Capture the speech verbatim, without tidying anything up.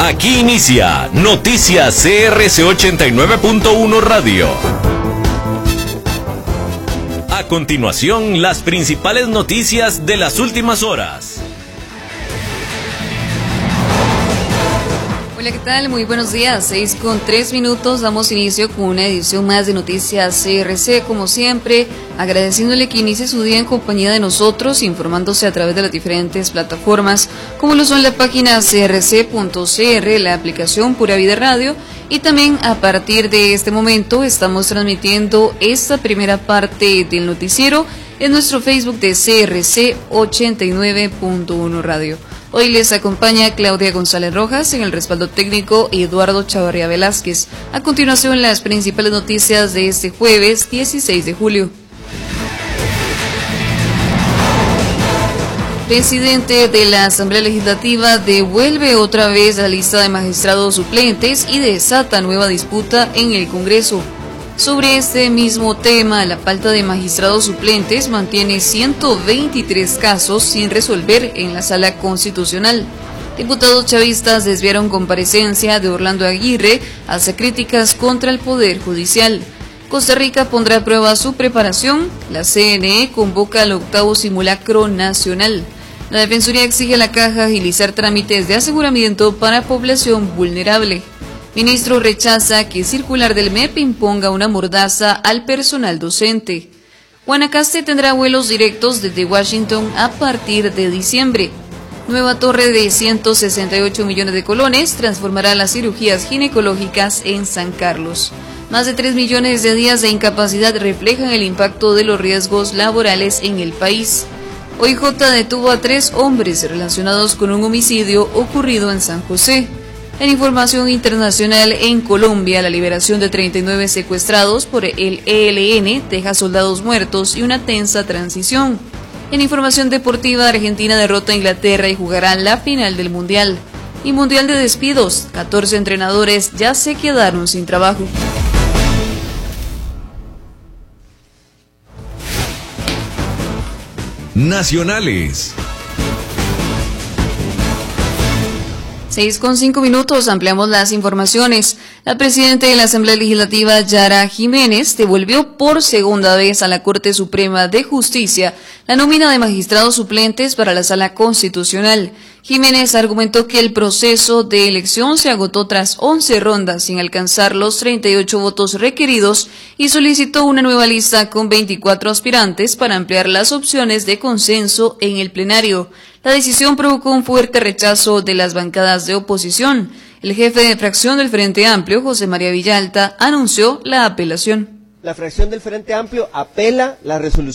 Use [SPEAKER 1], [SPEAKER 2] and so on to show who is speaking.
[SPEAKER 1] Aquí inicia Noticias C R C ochenta y nueve punto uno Radio. A continuación, las principales noticias de las últimas horas.
[SPEAKER 2] Hola, ¿qué tal? Muy buenos días. seis con tres minutos. Damos inicio con una edición más de Noticias C R C, como siempre, agradeciéndole que inicie su día en compañía de nosotros, informándose a través de las diferentes plataformas, como lo son la página c r c punto c r, la aplicación Pura Vida Radio, y también a partir de este momento estamos transmitiendo esta primera parte del noticiero en nuestro Facebook de C R C ochenta y nueve punto uno Radio. Hoy les acompaña Claudia González Rojas, en el respaldo técnico Eduardo Chavarría Velázquez. A continuación, las principales noticias de este jueves dieciséis de julio. Presidente de la Asamblea Legislativa devuelve otra vez la lista de magistrados suplentes y desata nueva disputa en el Congreso. Sobre este mismo tema, la falta de magistrados suplentes mantiene ciento veintitrés casos sin resolver en la Sala Constitucional. Diputados chavistas desviaron comparecencia de Orlando Aguirre hacia críticas contra el Poder Judicial. Costa Rica pondrá a prueba su preparación. La C N E convoca al octavo simulacro nacional. La Defensoría exige a la Caja agilizar trámites de aseguramiento para población vulnerable. Ministro rechaza que circular del M E P imponga una mordaza al personal docente. Guanacaste tendrá vuelos directos desde Washington a partir de diciembre. Nueva torre de ciento sesenta y ocho millones de colones transformará las cirugías ginecológicas en San Carlos. Más de tres millones de días de incapacidad reflejan el impacto de los riesgos laborales en el país. O I J detuvo a tres hombres relacionados con un homicidio ocurrido en San José. En información internacional, en Colombia, la liberación de treinta y nueve secuestrados por el E L N deja soldados muertos y una tensa transición. En información deportiva, Argentina derrota a Inglaterra y jugará la final del Mundial. Y Mundial de despidos, catorce entrenadores ya se quedaron sin trabajo.
[SPEAKER 1] Nacionales.
[SPEAKER 2] seis con cinco minutos, ampliamos las informaciones. La presidenta de la Asamblea Legislativa, Yara Jiménez, devolvió por segunda vez a la Corte Suprema de Justicia la nómina de magistrados suplentes para la Sala Constitucional. Jiménez argumentó que el proceso de elección se agotó tras once rondas sin alcanzar los treinta y ocho votos requeridos y solicitó una nueva lista con veinticuatro aspirantes para ampliar las opciones de consenso en el plenario. La decisión provocó un fuerte rechazo de las bancadas de oposición. El jefe de fracción del Frente Amplio, José María Villalta, anunció la apelación.
[SPEAKER 3] La fracción del Frente Amplio apela la resolución